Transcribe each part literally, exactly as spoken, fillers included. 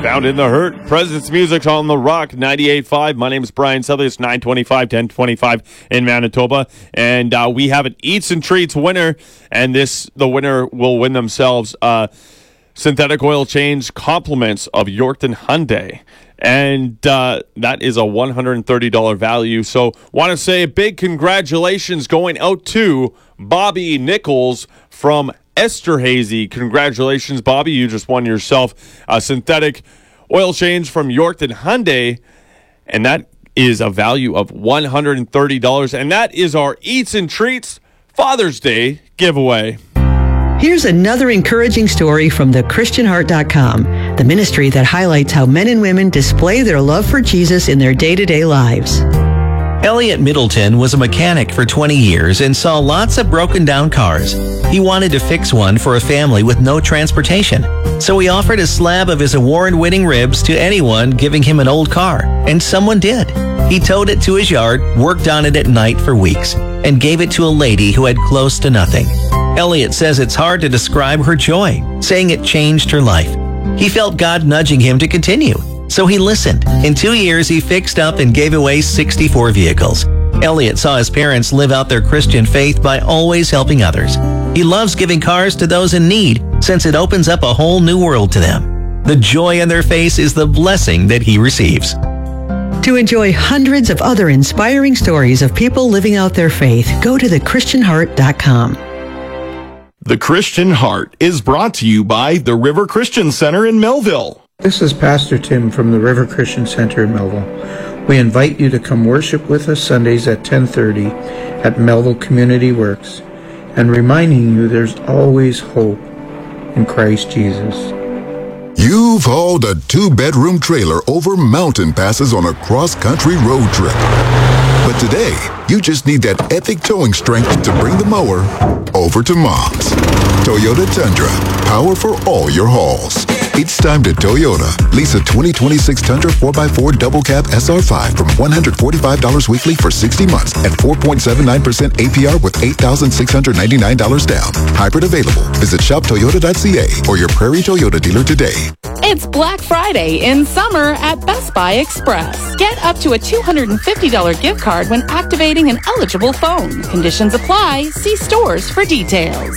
Found in the Hurt. President's Music on the Rock, ninety-eight point five. My name is Brian Souther. It's nine twenty-five, ten twenty-five in Manitoba. And uh, we have an Eats and Treats winner. And this, the winner will win themselves uh, synthetic oil change compliments of Yorkton Hyundai. And uh, that is a one hundred thirty dollars value. So want to say a big congratulations going out to Bobby Nichols from Esterhazy. Congratulations, Bobby. You just won yourself a synthetic oil change from Yorkton Hyundai. And that is a value of one hundred thirty dollars. And that is our Eats and Treats Father's Day giveaway. Here's another encouraging story from the Christian Heart dot com, the ministry that highlights how men and women display their love for Jesus in their day-to-day lives. Elliot Middleton was a mechanic for twenty years and saw lots of broken down cars. He wanted to fix one for a family with no transportation. So he offered a slab of his award-winning ribs to anyone giving him an old car, and someone did. He towed it to his yard, worked on it at night for weeks, and gave it to a lady who had close to nothing. Elliot says it's hard to describe her joy, saying it changed her life. He felt God nudging him to continue, so he listened. In two years, he fixed up and gave away sixty-four vehicles. Elliot saw his parents live out their Christian faith by always helping others. He loves giving cars to those in need, since it opens up a whole new world to them. The joy on their face is the blessing that he receives. To enjoy hundreds of other inspiring stories of people living out their faith, go to the Christian Heart dot com. The Christian Heart is brought to you by the River Christian Center in Melville. This is Pastor Tim from the River Christian Center in Melville. We invite you to come worship with us Sundays at ten thirty at Melville Community Works, and reminding you there's always hope in Christ Jesus. You've hauled a two-bedroom trailer over mountain passes on a cross-country road trip. But today, you just need that epic towing strength to bring the mower over to Mom's. Toyota Tundra, power for all your hauls. It's time to Toyota. Lease a twenty twenty-six Tundra four by four Double Cab S R five from one hundred forty-five dollars weekly for sixty months at four point seven nine percent A P R with eight thousand six hundred ninety-nine dollars down. Hybrid available. Visit shop toyota dot c a or your Prairie Toyota dealer today. It's Black Friday in summer at Best Buy Express. Get up to a two hundred fifty dollars gift card when activating an eligible phone. Conditions apply. See stores for details.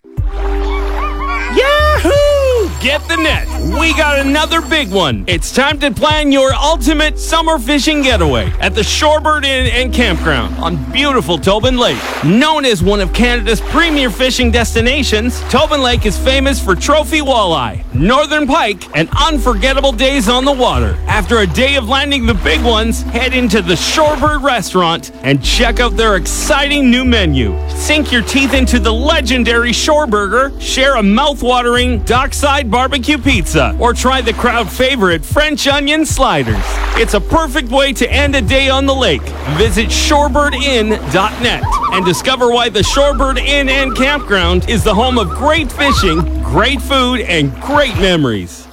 Yahoo! Get the net. We got another big one. It's time to plan your ultimate summer fishing getaway at the Shorebird Inn and Campground on beautiful Tobin Lake. Known as one of Canada's premier fishing destinations, Tobin Lake is famous for trophy walleye, northern pike, and unforgettable days on the water. After a day of landing the big ones, head into the Shorebird restaurant and check out their exciting new menu. Sink your teeth into the legendary Shore Burger, share a mouth-watering dockside barbecue pizza, or try the crowd favorite French onion sliders. It's a perfect way to end a day on the lake. Visit shorebird inn dot net and discover why the Shorebird Inn and Campground is the home of great fishing, great food, and great memories.